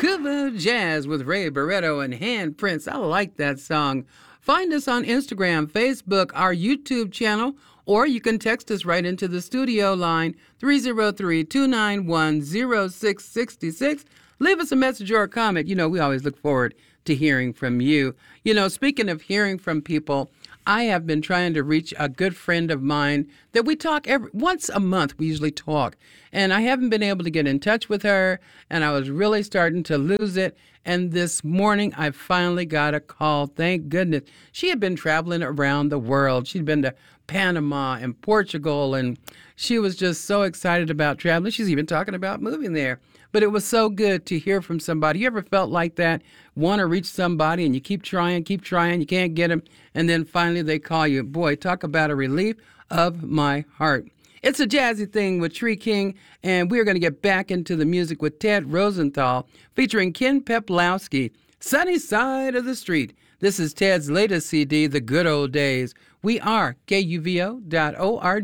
Cuba Jazz with Ray Barretto and Handprints. I like that song. Find us on Instagram, Facebook, our YouTube channel, or you can text us right into the studio line 303-291-0666. Leave us a message or a comment. You know, we always look forward to hearing from you. You know, speaking of hearing from people, I have been trying to reach a good friend of mine that we talk once a month. We usually talk. And I haven't been able to get in touch with her, and I was really starting to lose it. And this morning, I finally got a call. Thank goodness. She had been traveling around the world. She'd been to Panama and Portugal, and she was just so excited about traveling. She's even talking about moving there. But it was so good to hear from somebody. You ever felt like that? Want to reach somebody, and you keep trying, you can't get them, and then finally they call you. Boy, talk about a relief of my heart. It's a jazzy thing with Tree King, and we're going to get back into the music with Ted Rosenthal featuring Ken Peplowski, Sunny Side of the Street. This is Ted's latest CD, The Good Old Days. We are KUVO.org.